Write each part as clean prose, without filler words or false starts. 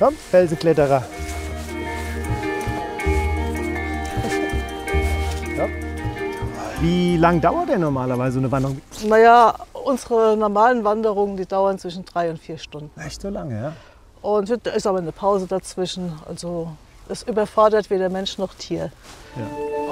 Komm, Felsenkletterer. Ja. Wie lang dauert denn normalerweise eine Wanderung? Naja, unsere normalen Wanderungen, die dauern zwischen 3 und 4 Stunden. Echt so lange, ja? Und da ist aber eine Pause dazwischen. Also es überfordert weder Mensch noch Tier. Ja.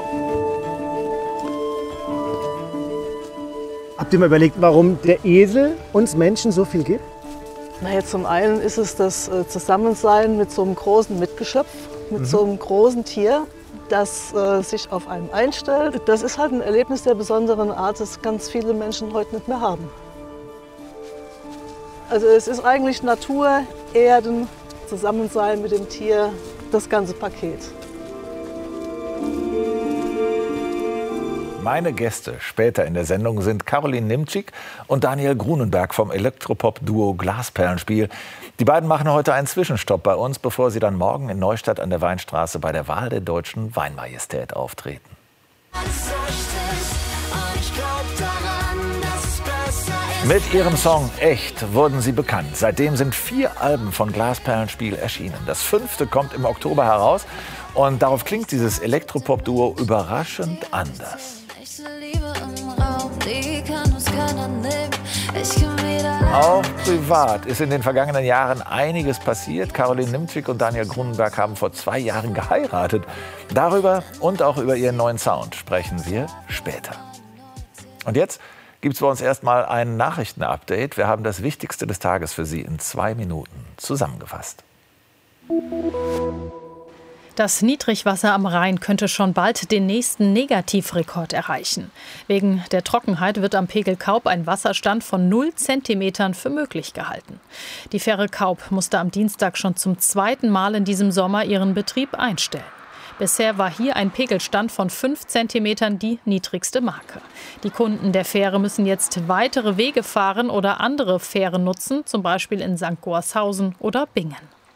Habt ihr mal überlegt, warum der Esel uns Menschen so viel gibt? Naja, zum einen ist es das Zusammensein mit so einem großen Mitgeschöpf, mit so einem großen Tier, das sich auf einen einstellt. Das ist halt ein Erlebnis der besonderen Art, das ganz viele Menschen heute nicht mehr haben. Also es ist eigentlich Natur, Erden, Zusammensein mit dem Tier, das ganze Paket. Meine Gäste später in der Sendung sind Caroline Nimczyk und Daniel Grunenberg vom Elektropop-Duo Glasperlenspiel. Die beiden machen heute einen Zwischenstopp bei uns, bevor sie dann morgen in Neustadt an der Weinstraße bei der Wahl der deutschen Weinmajestät auftreten. Mit ihrem Song Echt wurden sie bekannt. Seitdem sind 4 Alben von Glasperlenspiel erschienen. Das 5. kommt im Oktober heraus und darauf klingt dieses Elektropop-Duo überraschend anders. Auch privat ist in den vergangenen Jahren einiges passiert. Caroline Nimczyk und Daniel Grunenberg haben vor 2 Jahren geheiratet. Darüber und auch über ihren neuen Sound sprechen wir später. Und jetzt gibt es bei uns erstmal ein Nachrichtenupdate. Wir haben das Wichtigste des Tages für Sie in 2 Minuten zusammengefasst. Das Niedrigwasser am Rhein könnte schon bald den nächsten Negativrekord erreichen. Wegen der Trockenheit wird am Pegel Kaub ein Wasserstand von 0 Zentimetern für möglich gehalten. Die Fähre Kaub musste am Dienstag schon zum 2. Mal in diesem Sommer ihren Betrieb einstellen. Bisher war hier ein Pegelstand von 5 Zentimetern die niedrigste Marke. Die Kunden der Fähre müssen jetzt weitere Wege fahren oder andere Fähren nutzen, zum Beispiel in St. Goarshausen oder Bingen.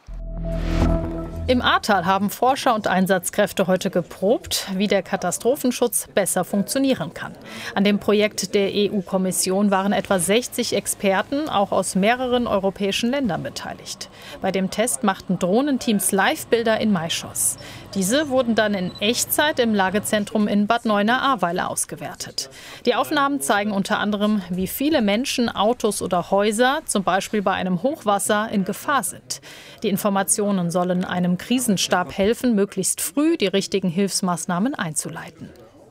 Im Ahrtal haben Forscher und Einsatzkräfte heute geprobt, wie der Katastrophenschutz besser funktionieren kann. An dem Projekt der EU-Kommission waren etwa 60 Experten, auch aus mehreren europäischen Ländern, beteiligt. Bei dem Test machten Drohnenteams Live-Bilder in Maischoss. Diese wurden dann in Echtzeit im Lagezentrum in Bad Neuenahr-Ahrweiler ausgewertet. Die Aufnahmen zeigen unter anderem, wie viele Menschen, Autos oder Häuser, zum Beispiel bei einem Hochwasser, in Gefahr sind. Die Informationen sollen einem Krisenstab helfen, möglichst früh die richtigen Hilfsmaßnahmen einzuleiten.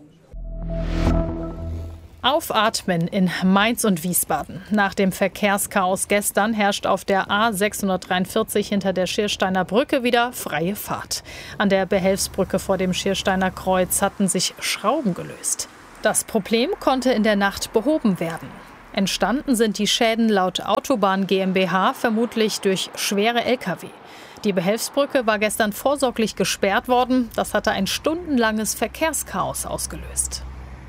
Aufatmen in Mainz und Wiesbaden. Nach dem Verkehrschaos gestern herrscht auf der A643 hinter der Schiersteiner Brücke wieder freie Fahrt. An der Behelfsbrücke vor dem Schiersteiner Kreuz hatten sich Schrauben gelöst. Das Problem konnte in der Nacht behoben werden. Entstanden sind die Schäden laut Autobahn GmbH vermutlich durch schwere Lkw. Die Behelfsbrücke war gestern vorsorglich gesperrt worden. Das hatte ein stundenlanges Verkehrschaos ausgelöst.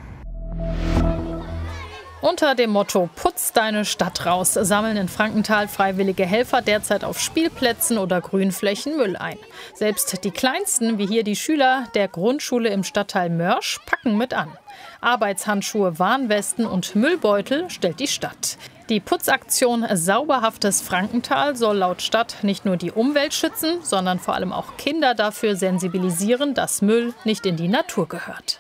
Unter dem Motto Putz deine Stadt raus sammeln in Frankenthal freiwillige Helfer derzeit auf Spielplätzen oder Grünflächen Müll ein. Selbst die Kleinsten, wie hier die Schüler der Grundschule im Stadtteil Mörsch, packen mit an. Arbeitshandschuhe, Warnwesten und Müllbeutel stellt die Stadt. Die Putzaktion Sauberhaftes Frankenthal soll laut Stadt nicht nur die Umwelt schützen, sondern vor allem auch Kinder dafür sensibilisieren, dass Müll nicht in die Natur gehört.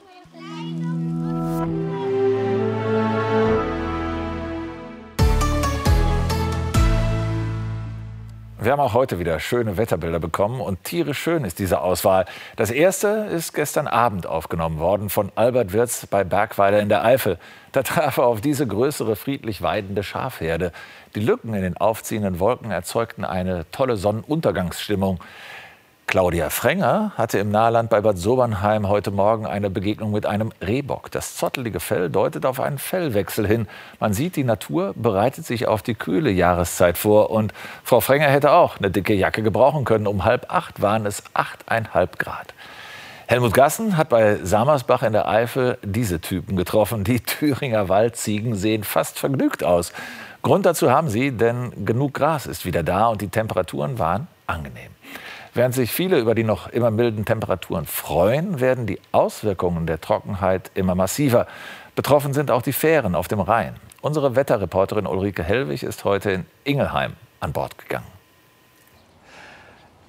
Wir haben auch heute wieder schöne Wetterbilder bekommen und tierisch schön ist diese Auswahl. Das erste ist gestern Abend aufgenommen worden von Albert Wirz bei Bergweiler in der Eifel. Da traf er auf diese größere friedlich weidende Schafherde. Die Lücken in den aufziehenden Wolken erzeugten eine tolle Sonnenuntergangsstimmung. Claudia Frenger hatte im Nahland bei Bad Sobernheim heute Morgen eine Begegnung mit einem Rehbock. Das zottelige Fell deutet auf einen Fellwechsel hin. Man sieht, die Natur bereitet sich auf die kühle Jahreszeit vor. Und Frau Frenger hätte auch eine dicke Jacke gebrauchen können. Um 7:30 waren es 8,5 Grad. Helmut Gassen hat bei Samersbach in der Eifel diese Typen getroffen. Die Thüringer Waldziegen sehen fast vergnügt aus. Grund dazu haben sie, denn genug Gras ist wieder da und die Temperaturen waren angenehm. Während sich viele über die noch immer milden Temperaturen freuen, werden die Auswirkungen der Trockenheit immer massiver. Betroffen sind auch die Fähren auf dem Rhein. Unsere Wetterreporterin Ulrike Hellwig ist heute in Ingelheim an Bord gegangen.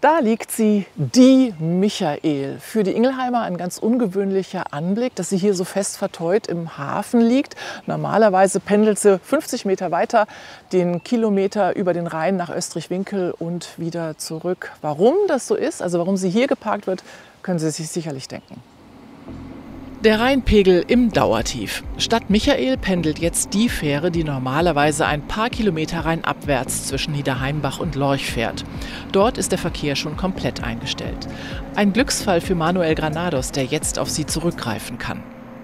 Da liegt sie, die Michael. Für die Ingelheimer ein ganz ungewöhnlicher Anblick, dass sie hier so fest verteut im Hafen liegt. Normalerweise pendelt sie 50 Meter weiter, den Kilometer über den Rhein nach Österreich-Winkel und wieder zurück. Warum das so ist, also warum sie hier geparkt wird, können Sie sich sicherlich denken. Der Rheinpegel im Dauertief. Statt Michael pendelt jetzt die Fähre, die normalerweise ein paar Kilometer rheinabwärts zwischen Niederheimbach und Lorch fährt. Dort ist der Verkehr schon komplett eingestellt. Ein Glücksfall für Manuel Granados, der jetzt auf sie zurückgreifen kann.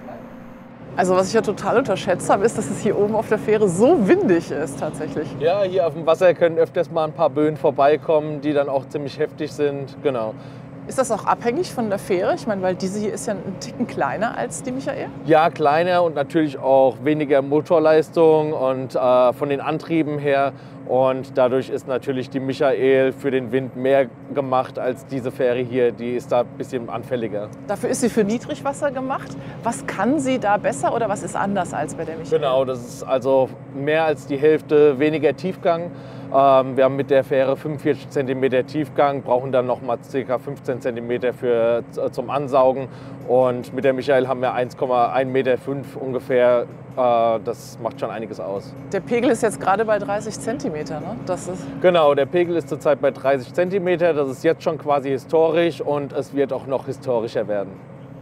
Also was ich ja total unterschätzt habe, ist, dass es hier oben auf der Fähre so windig ist tatsächlich. Ja, hier auf dem Wasser können öfters mal ein paar Böen vorbeikommen, die dann auch ziemlich heftig sind. Genau. Ist das auch abhängig von der Fähre? Ich meine, weil diese hier ist ja einen Ticken kleiner als die Michael. Ja, kleiner und natürlich auch weniger Motorleistung und von den Antrieben her. Und dadurch ist natürlich die Michael für den Wind mehr gemacht als diese Fähre hier. Die ist da ein bisschen anfälliger. Dafür ist sie für Niedrigwasser gemacht. Was kann sie da besser oder was ist anders als bei der Michael? Genau, das ist also mehr als die Hälfte weniger Tiefgang. Wir haben mit der Fähre 45 cm Tiefgang, brauchen dann noch mal ca. 15 cm zum Ansaugen. Und mit der Michael haben wir 1,1,5 Meter ungefähr. Das macht schon einiges aus. Der Pegel ist jetzt gerade bei 30 cm, ne? Das ist Genau, der Pegel ist zurzeit bei 30 cm. Das ist jetzt schon quasi historisch und es wird auch noch historischer werden.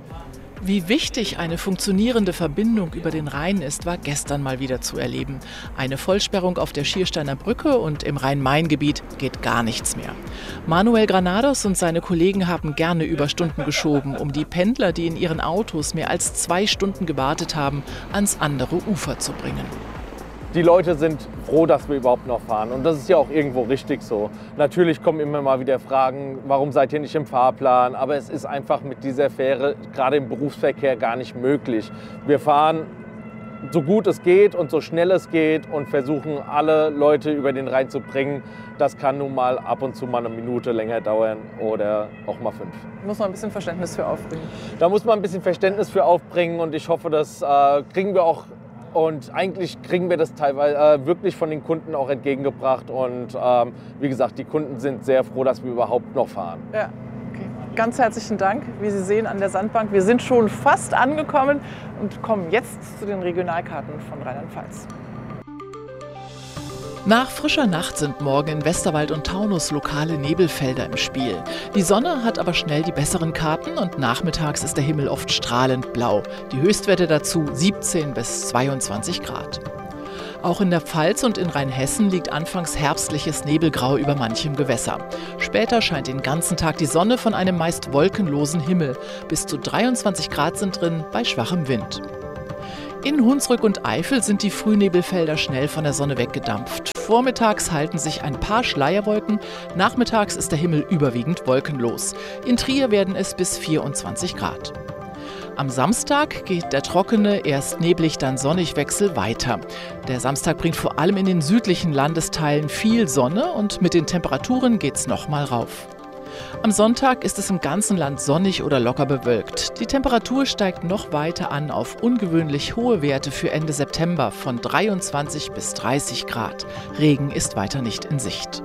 Wie wichtig eine funktionierende Verbindung über den Rhein ist, war gestern mal wieder zu erleben. Eine Vollsperrung auf der Schiersteiner Brücke und im Rhein-Main-Gebiet geht gar nichts mehr. Manuel Granados und seine Kollegen haben gerne Überstunden geschoben, um die Pendler, die in ihren Autos mehr als 2 Stunden gewartet haben, ans andere Ufer zu bringen. Die Leute sind froh, dass wir überhaupt noch fahren. Und das ist ja auch irgendwo richtig so. Natürlich kommen immer mal wieder Fragen, warum seid ihr nicht im Fahrplan? Aber es ist einfach mit dieser Fähre, gerade im Berufsverkehr, gar nicht möglich. Wir fahren so gut es geht und so schnell es geht und versuchen, alle Leute über den Rhein zu bringen. Das kann nun mal ab und zu mal 1 Minute länger dauern oder auch mal 5. Da muss man ein bisschen Verständnis für aufbringen. Da muss man ein bisschen Verständnis für aufbringen und ich hoffe, das kriegen wir auch. Und eigentlich kriegen wir das teilweise wirklich von den Kunden auch entgegengebracht. Und wie gesagt, die Kunden sind sehr froh, dass wir überhaupt noch fahren. Ja, okay. Ganz herzlichen Dank. Wie Sie sehen an der Sandbank, wir sind schon fast angekommen und kommen jetzt zu den Regionalkarten von Rheinland-Pfalz. Nach frischer Nacht sind morgen in Westerwald und Taunus lokale Nebelfelder im Spiel. Die Sonne hat aber schnell die besseren Karten und nachmittags ist der Himmel oft strahlend blau. Die Höchstwerte dazu 17 bis 22 Grad. Auch in der Pfalz und in Rheinhessen liegt anfangs herbstliches Nebelgrau über manchem Gewässer. Später scheint den ganzen Tag die Sonne von einem meist wolkenlosen Himmel. Bis zu 23 Grad sind drin bei schwachem Wind. In Hunsrück und Eifel sind die Frühnebelfelder schnell von der Sonne weggedampft. Vormittags halten sich ein paar Schleierwolken, nachmittags ist der Himmel überwiegend wolkenlos. In Trier werden es bis 24 Grad. Am Samstag geht der trockene, erst neblig, dann sonnig Wechsel weiter. Der Samstag bringt vor allem in den südlichen Landesteilen viel Sonne und mit den Temperaturen geht's noch mal rauf. Am Sonntag ist es im ganzen Land sonnig oder locker bewölkt. Die Temperatur steigt noch weiter an auf ungewöhnlich hohe Werte für Ende September von 23 bis 30 Grad. Regen ist weiter nicht in Sicht.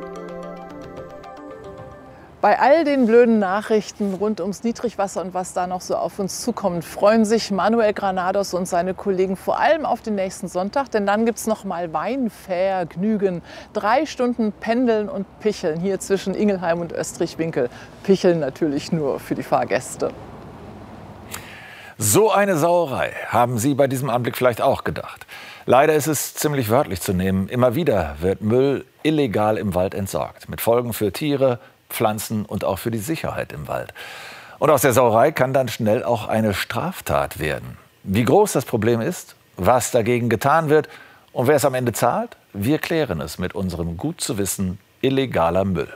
Bei all den blöden Nachrichten rund ums Niedrigwasser und was da noch so auf uns zukommt, freuen sich Manuel Granados und seine Kollegen vor allem auf den nächsten Sonntag, denn dann gibt es noch mal Weinvergnügen. 3 Stunden Pendeln und Picheln hier zwischen Ingelheim und Österreich-Winkel. Picheln natürlich nur für die Fahrgäste. So eine Sauerei haben Sie bei diesem Anblick vielleicht auch gedacht. Leider ist es ziemlich wörtlich zu nehmen. Immer wieder wird Müll illegal im Wald entsorgt. Mit Folgen für Tiere, Pflanzen und auch für die Sicherheit im Wald. Und aus der Sauerei kann dann schnell auch eine Straftat werden. Wie groß das Problem ist, was dagegen getan wird und wer es am Ende zahlt, wir klären es mit unserem gut zu wissen illegaler Müll.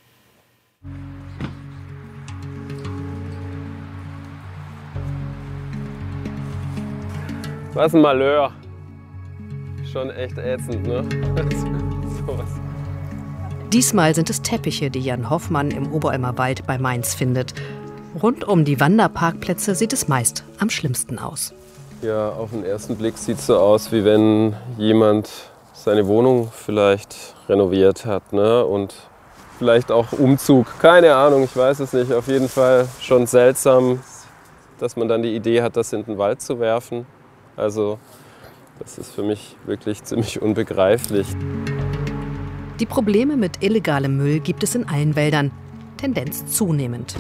Was ein Malheur. Schon echt ätzend, ne? Sowas. Diesmal sind es Teppiche, die Jan Hoffmann im Oberämmerwald bei Mainz findet. Rund um die Wanderparkplätze sieht es meist am schlimmsten aus. Ja, auf den ersten Blick sieht es so aus, wie wenn jemand seine Wohnung vielleicht renoviert hat, ne? Und Vielleicht auch Umzug, keine Ahnung, ich weiß es nicht. Auf jeden Fall schon seltsam, dass man dann die Idee hat, das in den Wald zu werfen. Also das ist für mich wirklich ziemlich unbegreiflich. Die Probleme mit illegalem Müll gibt es in allen Wäldern, Tendenz zunehmend.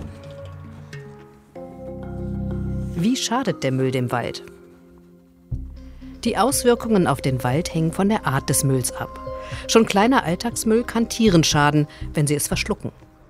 Wie schadet der Müll dem Wald? Die Auswirkungen auf den Wald hängen von der Art des Mülls ab. Schon kleiner Alltagsmüll kann Tieren schaden, wenn sie es verschlucken.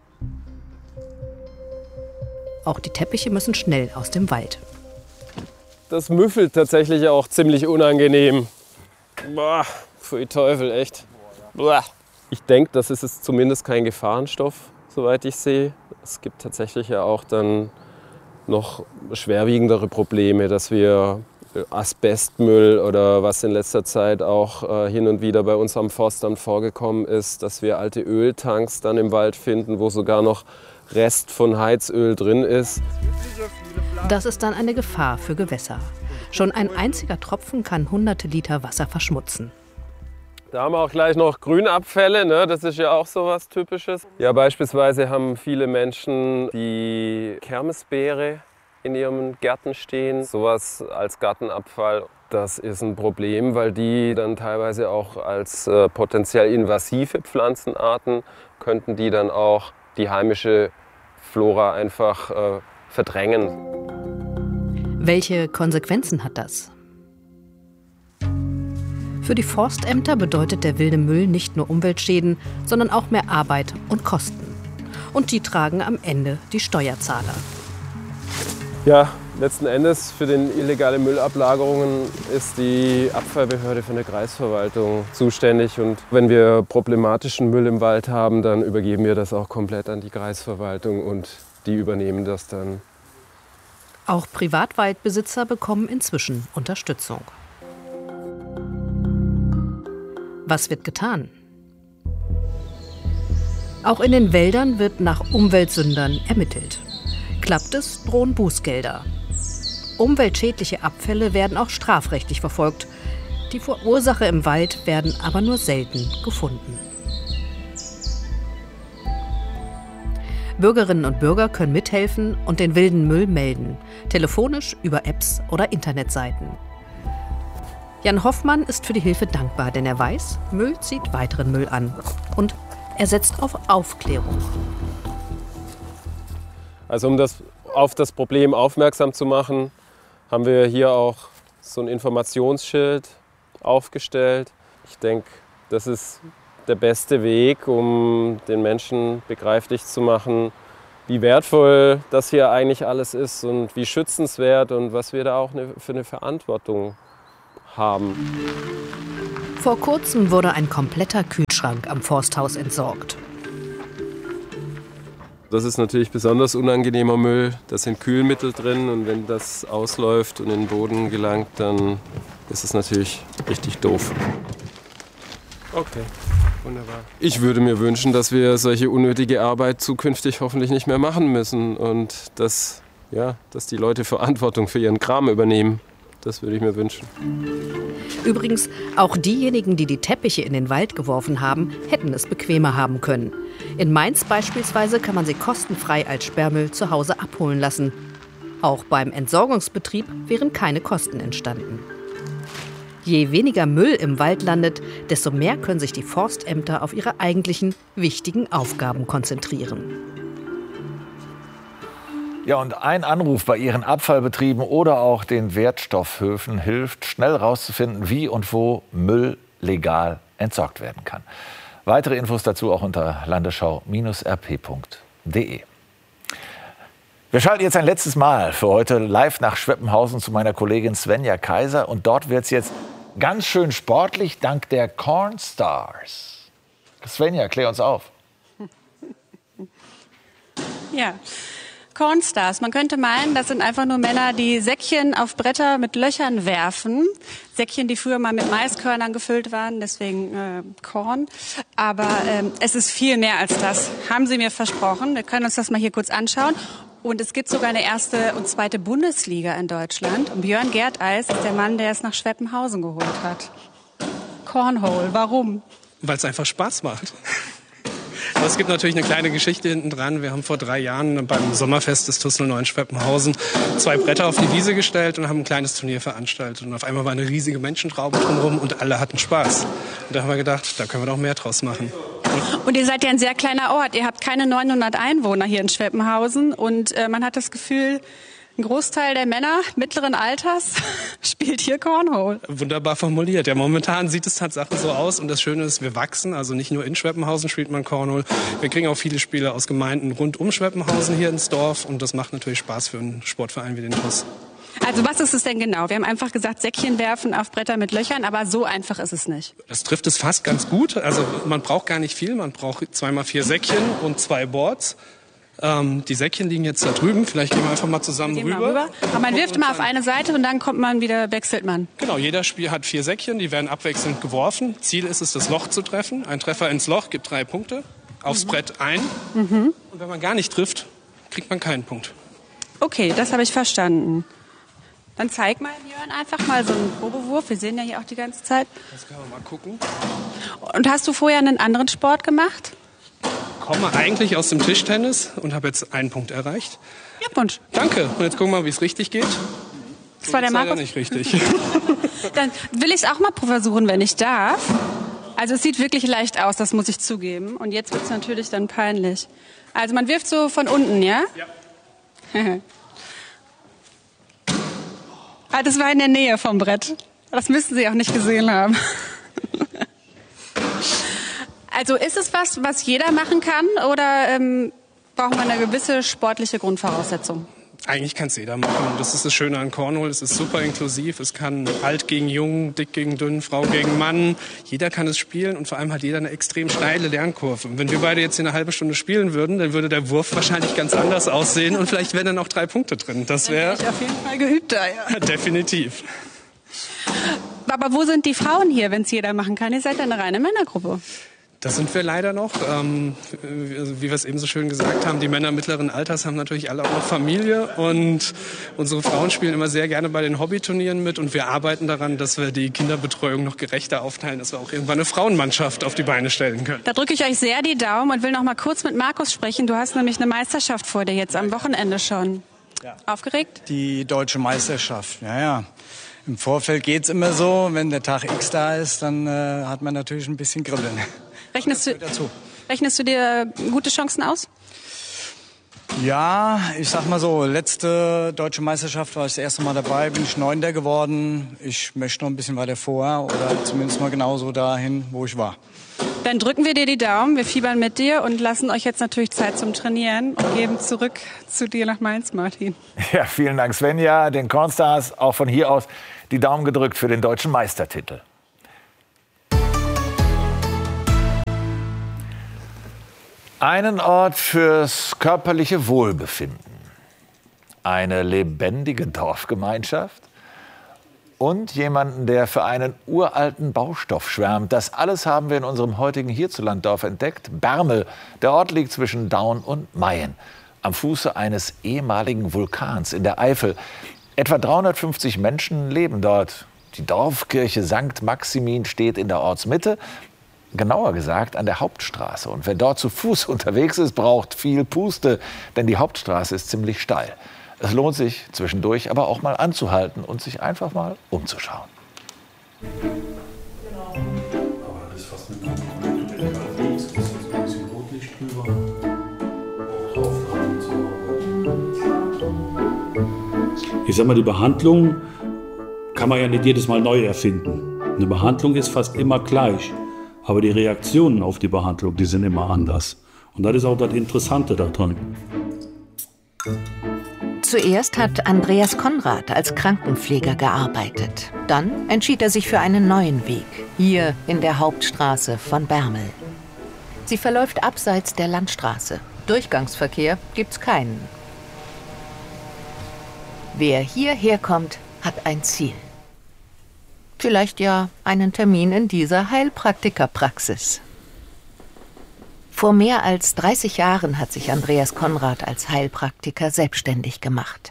Auch die Teppiche müssen schnell aus dem Wald. Das müffelt tatsächlich auch ziemlich unangenehm. Boah, pfui Teufel, echt. Boah. Ich denke, das ist es zumindest kein Gefahrenstoff, soweit ich sehe. Es gibt tatsächlich ja auch dann noch schwerwiegendere Probleme, dass wir Asbestmüll oder was in letzter Zeit auch hin und wieder bei uns am Forstamt vorgekommen ist, dass wir alte Öltanks dann im Wald finden, wo sogar noch Rest von Heizöl drin ist. Das ist dann eine Gefahr für Gewässer. Schon ein einziger Tropfen kann hunderte Liter Wasser verschmutzen. Da haben wir auch gleich noch Grünabfälle, ne? Das ist ja auch so was Typisches. Ja, beispielsweise haben viele Menschen die Kermesbeere in ihren Gärten stehen. Sowas als Gartenabfall, das ist ein Problem, weil die dann teilweise auch als potenziell invasive Pflanzenarten könnten die dann auch die heimische Flora einfach verdrängen. Welche Konsequenzen hat das? Für die Forstämter bedeutet der wilde Müll nicht nur Umweltschäden, sondern auch mehr Arbeit und Kosten. Und die tragen am Ende die Steuerzahler. Ja, letzten Endes für den illegale Müllablagerungen ist die Abfallbehörde von der Kreisverwaltung zuständig. Und wenn wir problematischen Müll im Wald haben, dann übergeben wir das auch komplett an die Kreisverwaltung und die übernehmen das dann. Auch Privatwaldbesitzer bekommen inzwischen Unterstützung. Was wird getan? Auch in den Wäldern wird nach Umweltsündern ermittelt. Klappt es, drohen Bußgelder. Umweltschädliche Abfälle werden auch strafrechtlich verfolgt. Die Verursacher im Wald werden aber nur selten gefunden. Bürgerinnen und Bürger können mithelfen und den wilden Müll melden. Telefonisch, über Apps oder Internetseiten. Jan Hoffmann ist für die Hilfe dankbar, denn er weiß, Müll zieht weiteren Müll an. Und er setzt auf Aufklärung. Also um auf das Problem aufmerksam zu machen, haben wir hier auch so ein Informationsschild aufgestellt. Ich denke, das ist der beste Weg, um den Menschen begreiflich zu machen, wie wertvoll das hier eigentlich alles ist und wie schützenswert und was wir da auch für eine Verantwortung haben. Vor kurzem wurde ein kompletter Kühlschrank am Forsthaus entsorgt. Das ist natürlich besonders unangenehmer Müll. Da sind Kühlmittel drin und wenn das ausläuft und in den Boden gelangt, dann ist es natürlich richtig doof. Okay, wunderbar. Ich würde mir wünschen, dass wir solche unnötige Arbeit zukünftig hoffentlich nicht mehr machen müssen und dass die Leute Verantwortung für ihren Kram übernehmen. Das würde ich mir wünschen. Übrigens, auch diejenigen, die die Teppiche in den Wald geworfen haben, hätten es bequemer haben können. In Mainz beispielsweise kann man sie kostenfrei als Sperrmüll zu Hause abholen lassen. Auch beim Entsorgungsbetrieb wären keine Kosten entstanden. Je weniger Müll im Wald landet, desto mehr können sich die Forstämter auf ihre eigentlichen, wichtigen Aufgaben konzentrieren. Ja, und ein Anruf bei Ihren Abfallbetrieben oder auch den Wertstoffhöfen hilft, schnell herauszufinden, wie und wo Müll legal entsorgt werden kann. Weitere Infos dazu auch unter landesschau-rp.de. Wir schalten jetzt ein letztes Mal für heute live nach Schweppenhausen zu meiner Kollegin Svenja Kaiser. Und dort wird es jetzt ganz schön sportlich dank der Cornstars. Svenja, klär uns auf. Ja. Cornstars. Man könnte meinen, das sind einfach nur Männer, die Säckchen auf Bretter mit Löchern werfen. Säckchen, die früher mal mit Maiskörnern gefüllt waren, deswegen Korn. Aber es ist viel mehr als das, haben sie mir versprochen. Wir können uns das mal hier kurz anschauen. Und es gibt sogar eine erste und zweite Bundesliga in Deutschland. Und Björn Gerteis ist der Mann, der es nach Schweppenhausen geholt hat. Cornhole, warum? Weil es einfach Spaß macht. Aber es gibt natürlich eine kleine Geschichte hinten dran. Wir haben vor 3 Jahren beim Sommerfest des TuS 09 Schweppenhausen 2 Bretter auf die Wiese gestellt und haben ein kleines Turnier veranstaltet. Und auf einmal war eine riesige Menschentraube drumherum und alle hatten Spaß. Und da haben wir gedacht, da können wir doch mehr draus machen. Und ihr seid ja ein sehr kleiner Ort. Ihr habt keine 900 Einwohner hier in Schweppenhausen. Und man hat das Gefühl, ein Großteil der Männer mittleren Alters spielt hier Cornhole. Wunderbar formuliert. Ja, momentan sieht es tatsächlich so aus. Und das Schöne ist, wir wachsen. Also nicht nur in Schweppenhausen spielt man Cornhole. Wir kriegen auch viele Spieler aus Gemeinden rund um Schweppenhausen hier ins Dorf. Und das macht natürlich Spaß für einen Sportverein wie den TuS. Also was ist es denn genau? Wir haben einfach gesagt, Säckchen werfen auf Bretter mit Löchern, aber so einfach ist es nicht. Das trifft es fast ganz gut. Also man braucht gar nicht viel. Man braucht 2x4 Säckchen und 2 Boards. Die Säckchen liegen jetzt da drüben. Vielleicht gehen wir einfach mal zusammen rüber. Aber man wirft immer auf eine Seite und dann kommt man wieder, wechselt man. Genau, jeder Spiel hat 4 Säckchen, die werden abwechselnd geworfen. Ziel ist es, das Loch zu treffen. Ein Treffer ins Loch gibt 3 Punkte, aufs Brett ein. Und wenn man gar nicht trifft, kriegt man keinen Punkt. Okay, das habe ich verstanden. Dann zeig mal, Björn, einfach mal so einen Probewurf. Wir sehen ja hier auch die ganze Zeit. Das können wir mal gucken. Und hast du vorher einen anderen Sport gemacht? Ich komme eigentlich aus dem Tischtennis und habe jetzt 1 Punkt erreicht. Glückwunsch. Danke. Und jetzt gucken wir mal, wie es richtig geht. Das war der Markus. Nicht richtig. Dann will ich es auch mal versuchen, wenn ich darf. Also es sieht wirklich leicht aus, das muss ich zugeben. Und jetzt wird es natürlich dann peinlich. Also man wirft so von unten, ja? Ja. Das war in der Nähe vom Brett. Das müssten Sie auch nicht gesehen haben. Also ist es was jeder machen kann oder braucht man eine gewisse sportliche Grundvoraussetzung? Eigentlich kann es jeder machen. Und das ist das Schöne an Cornhole. Es ist super inklusiv. Es kann alt gegen jung, dick gegen dünn, Frau gegen Mann. Jeder kann es spielen und vor allem hat jeder eine extrem steile Lernkurve. Und wenn wir beide jetzt hier eine halbe Stunde spielen würden, dann würde der Wurf wahrscheinlich ganz anders aussehen und vielleicht wären dann auch 3 Punkte drin. Das wäre auf jeden Fall geübter, ja. Definitiv. Aber wo sind die Frauen hier, wenn es jeder machen kann? Ihr seid ja eine reine Männergruppe. Das sind wir leider noch. Wie wir es eben so schön gesagt haben, die Männer mittleren Alters haben natürlich alle auch noch Familie. Und unsere Frauen spielen immer sehr gerne bei den Hobbyturnieren mit. Und wir arbeiten daran, dass wir die Kinderbetreuung noch gerechter aufteilen, dass wir auch irgendwann eine Frauenmannschaft auf die Beine stellen können. Da drücke ich euch sehr die Daumen und will noch mal kurz mit Markus sprechen. Du hast nämlich eine Meisterschaft vor dir jetzt am Wochenende schon. Ja. Aufgeregt? Die deutsche Meisterschaft, ja. Im Vorfeld geht's immer so, wenn der Tag X da ist, dann hat man natürlich ein bisschen Kribbeln. Rechnest du dir gute Chancen aus? Ja, ich sag mal so, letzte deutsche Meisterschaft war ich das erste Mal dabei, bin ich 9. geworden. Ich möchte noch ein bisschen weiter vor oder zumindest mal genauso dahin, wo ich war. Dann drücken wir dir die Daumen, wir fiebern mit dir und lassen euch jetzt natürlich Zeit zum Trainieren und geben zurück zu dir nach Mainz, Martin. Ja, vielen Dank, Svenja. Den Cornstars auch von hier aus die Daumen gedrückt für den deutschen Meistertitel. Einen Ort fürs körperliche Wohlbefinden, eine lebendige Dorfgemeinschaft und jemanden, der für einen uralten Baustoff schwärmt. Das alles haben wir in unserem heutigen Hierzulanddorf entdeckt. Bermel, der Ort liegt zwischen Daun und Mayen, am Fuße eines ehemaligen Vulkans in der Eifel. Etwa 350 Menschen leben dort. Die Dorfkirche St. Maximin steht in der Ortsmitte. Genauer gesagt an der Hauptstraße. Und wer dort zu Fuß unterwegs ist, braucht viel Puste, denn die Hauptstraße ist ziemlich steil. Es lohnt sich zwischendurch aber auch mal anzuhalten und sich einfach mal umzuschauen. Ich sag mal, die Behandlung kann man ja nicht jedes Mal neu erfinden. Eine Behandlung ist fast immer gleich. Aber die Reaktionen auf die Behandlung, die sind immer anders. Und das ist auch das Interessante daran. Zuerst hat Andreas Konrad als Krankenpfleger gearbeitet. Dann entschied er sich für einen neuen Weg, hier in der Hauptstraße von Bermel. Sie verläuft abseits der Landstraße. Durchgangsverkehr gibt's keinen. Wer hierher kommt, hat ein Ziel. Vielleicht ja einen Termin in dieser Heilpraktikerpraxis. Vor mehr als 30 Jahren hat sich Andreas Konrad als Heilpraktiker selbstständig gemacht.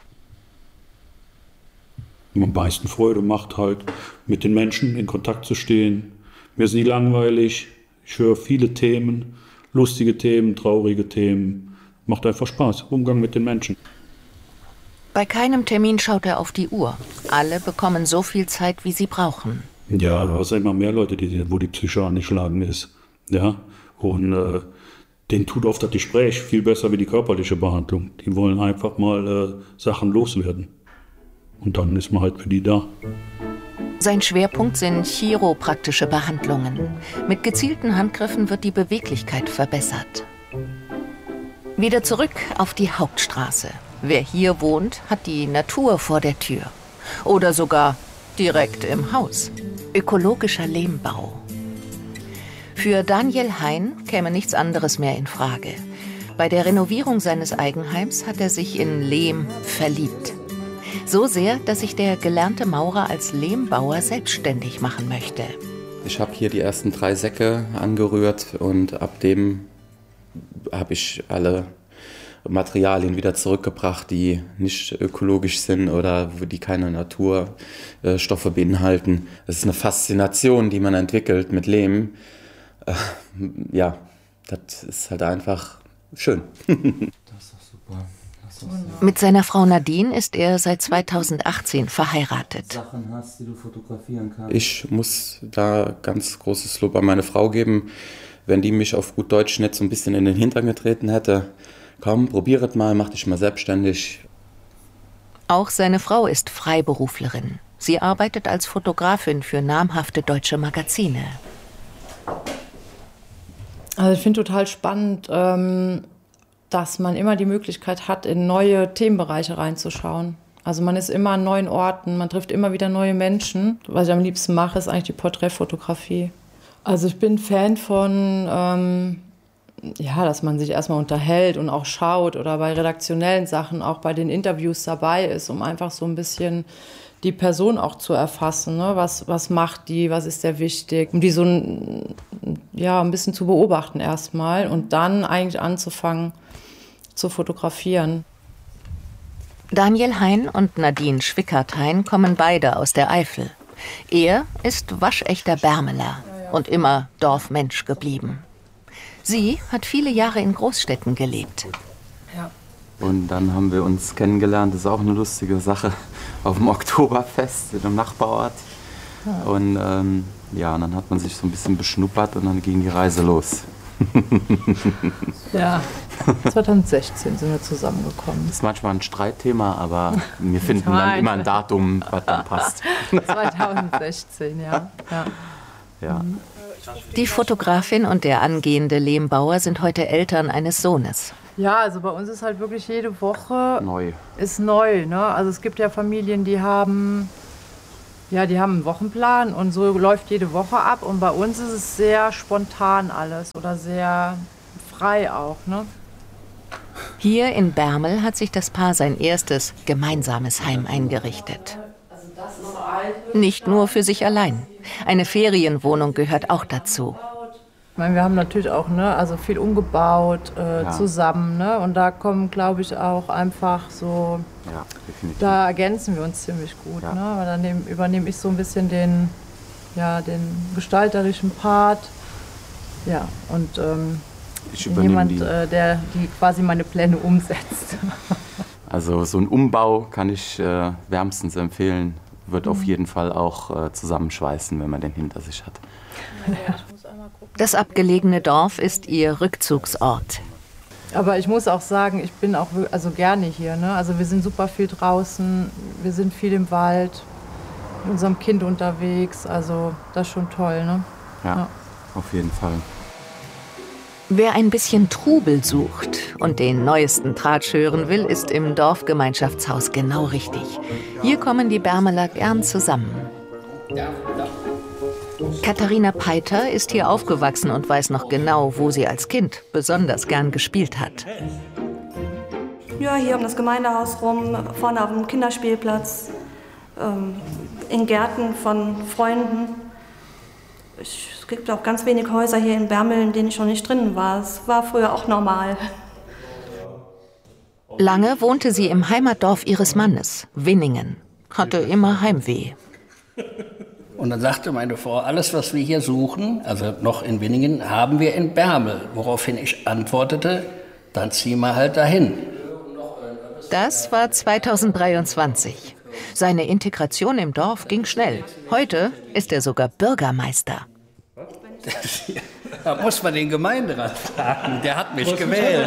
Am meisten Freude macht halt, mit den Menschen in Kontakt zu stehen. Mir ist nie langweilig, ich höre viele Themen, lustige Themen, traurige Themen. Macht einfach Spaß, Umgang mit den Menschen. Bei keinem Termin schaut er auf die Uhr. Alle bekommen so viel Zeit, wie sie brauchen. Ja, da hast du immer mehr Leute, wo die Psyche angeschlagen ist. Ja? Und denen tut oft das Gespräch viel besser wie die körperliche Behandlung. Die wollen einfach mal Sachen loswerden. Und dann ist man halt für die da. Sein Schwerpunkt sind chiropraktische Behandlungen. Mit gezielten Handgriffen wird die Beweglichkeit verbessert. Wieder zurück auf die Hauptstraße. Wer hier wohnt, hat die Natur vor der Tür. Oder sogar direkt im Haus. Ökologischer Lehmbau. Für Daniel Hein käme nichts anderes mehr in Frage. Bei der Renovierung seines Eigenheims hat er sich in Lehm verliebt. So sehr, dass sich der gelernte Maurer als Lehmbauer selbstständig machen möchte. Ich habe hier die ersten 3 Säcke angerührt und ab dem habe ich alle Materialien wieder zurückgebracht, die nicht ökologisch sind oder die keine Naturstoffe beinhalten. Das ist eine Faszination, die man entwickelt mit Lehm. Ja, das ist halt einfach schön. Das ist doch super. Mit seiner Frau Nadine ist er seit 2018 verheiratet. Sachen hast, die du fotografieren kannst. Ich muss da ganz großes Lob an meine Frau geben. Wenn die mich auf gut Deutsch nicht so ein bisschen in den Hintern getreten hätte, komm, probiert mal, mach dich mal selbstständig. Auch seine Frau ist Freiberuflerin. Sie arbeitet als Fotografin für namhafte deutsche Magazine. Also ich finde total spannend, dass man immer die Möglichkeit hat, in neue Themenbereiche reinzuschauen. Also man ist immer an neuen Orten, man trifft immer wieder neue Menschen. Was ich am liebsten mache, ist eigentlich die Porträtfotografie. Also ich bin Fan von, dass man sich erstmal unterhält und auch schaut oder bei redaktionellen Sachen, auch bei den Interviews dabei ist, um einfach so ein bisschen die Person auch zu erfassen. Ne? Was macht die, was ist der wichtig? Um die so ein bisschen zu beobachten erstmal und dann eigentlich anzufangen zu fotografieren. Daniel Hein und Nadine Schwickert-Hein kommen beide aus der Eifel. Er ist waschechter Bermeler und immer Dorfmensch geblieben. Sie hat viele Jahre in Großstädten gelebt. Ja. Und dann haben wir uns kennengelernt, das ist auch eine lustige Sache, auf dem Oktoberfest in einem Nachbarort. Ja. Und dann hat man sich so ein bisschen beschnuppert und dann ging die Reise los. Ja, 2016 sind wir zusammengekommen. Das ist manchmal ein Streitthema, aber wir finden dann immer ein Datum, was dann passt. 2016, ja. Die Fotografin und der angehende Lehmbauer sind heute Eltern eines Sohnes. Ja, also bei uns ist halt wirklich jede Woche ist neu. Ne? Also es gibt ja Familien, die haben einen Wochenplan und so läuft jede Woche ab. Und bei uns ist es sehr spontan alles oder sehr frei auch. Ne? Hier in Bermel hat sich das Paar sein erstes gemeinsames Heim eingerichtet. Nicht nur für sich allein. Eine Ferienwohnung gehört auch dazu. Ich meine, wir haben natürlich auch viel umgebaut zusammen. Ne? Und da kommen, glaube ich, auch einfach so, da ergänzen wir uns ziemlich gut. Ja. Ne? Weil dann übernehme ich so ein bisschen den gestalterischen Part. Ja, und jemand, der quasi meine Pläne umsetzt. Also so ein Umbau kann ich wärmstens empfehlen. Wird auf jeden Fall auch zusammenschweißen, wenn man den hinter sich hat. Das abgelegene Dorf ist ihr Rückzugsort. Aber ich muss auch sagen, ich bin auch gerne hier. Ne? Also wir sind super viel draußen, wir sind viel im Wald, mit unserem Kind unterwegs. Also das ist schon toll. Ne? Ja, auf jeden Fall. Wer ein bisschen Trubel sucht und den neuesten Tratsch hören will, ist im Dorfgemeinschaftshaus genau richtig. Hier kommen die Bermeler gern zusammen. Katharina Peiter ist hier aufgewachsen und weiß noch genau, wo sie als Kind besonders gern gespielt hat. Ja, hier um das Gemeindehaus rum, vorne auf dem Kinderspielplatz, in Gärten von Freunden. Es gibt auch ganz wenig Häuser hier in Bermel, in denen ich noch nicht drin war. Es war früher auch normal. Lange wohnte sie im Heimatdorf ihres Mannes, Winningen. Hatte immer Heimweh. Und dann sagte meine Frau, alles, was wir hier suchen, also noch in Winningen, haben wir in Bermel. Woraufhin ich antwortete, dann ziehen wir halt dahin. Das war 2023. Seine Integration im Dorf ging schnell. Heute ist er sogar Bürgermeister. Da muss man den Gemeinderat fragen, der hat mich gewählt.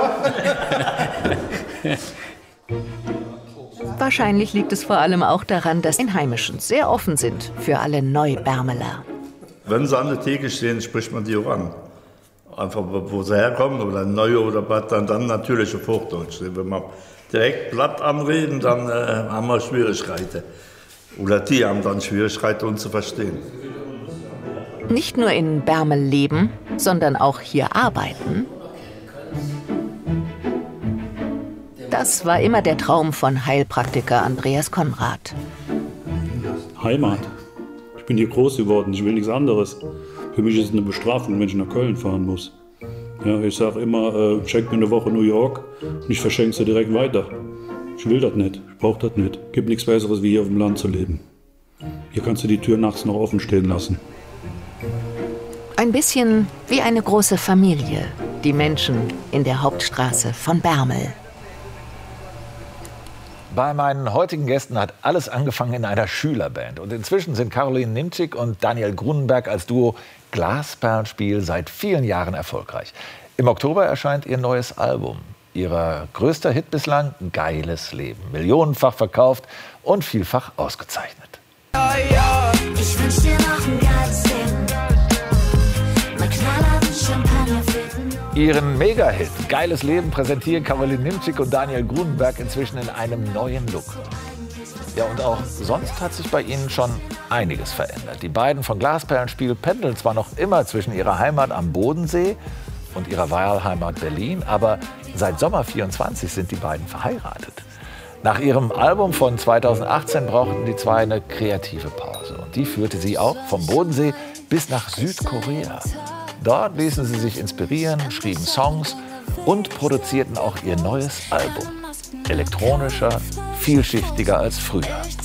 Wahrscheinlich liegt es vor allem auch daran, dass die Einheimischen sehr offen sind für alle Neubermeler. Wenn sie an der Theke stehen, spricht man die auch an. Einfach, wo sie herkommen, oder Neu oder was, dann natürlich auf Hochdeutsch. Wenn wir direkt platt anreden, dann haben wir Schwierigkeiten. Oder die haben dann Schwierigkeiten, uns zu verstehen. Nicht nur in Bermel leben, sondern auch hier arbeiten. Das war immer der Traum von Heilpraktiker Andreas Konrad. Heimat. Ich bin hier groß geworden, ich will nichts anderes. Für mich ist es eine Bestrafung, wenn ich nach Köln fahren muss. Ja, ich sage immer, schenk mir eine Woche New York und ich verschenke sie direkt weiter. Ich will das nicht, ich brauche das nicht. Gibt nichts Besseres, wie hier auf dem Land zu leben. Hier kannst du die Tür nachts noch offen stehen lassen. Ein bisschen wie eine große Familie, die Menschen in der Hauptstraße von Bermel. Bei meinen heutigen Gästen hat alles angefangen in einer Schülerband. Und inzwischen sind Caroline Nimczyk und Daniel Grunenberg als Duo Glasperlenspiel seit vielen Jahren erfolgreich. Im Oktober erscheint ihr neues Album. Ihr größter Hit bislang, Geiles Leben. Millionenfach verkauft und vielfach ausgezeichnet. Ja, ja, ich wünsch dir noch ein geiles Leben. Ihren Mega-Hit Geiles Leben präsentieren Caroline Nimczyk und Daniel Grunenberg inzwischen in einem neuen Look. Ja, und auch sonst hat sich bei ihnen schon einiges verändert. Die beiden von Glasperlenspiel pendeln zwar noch immer zwischen ihrer Heimat am Bodensee und ihrer Wahlheimat Berlin, aber seit Sommer 24 sind die beiden verheiratet. Nach ihrem Album von 2018 brauchten die zwei eine kreative Pause. Und die führte sie auch vom Bodensee bis nach Südkorea. Dort ließen sie sich inspirieren, schrieben Songs und produzierten auch ihr neues Album. Elektronischer, vielschichtiger als früher.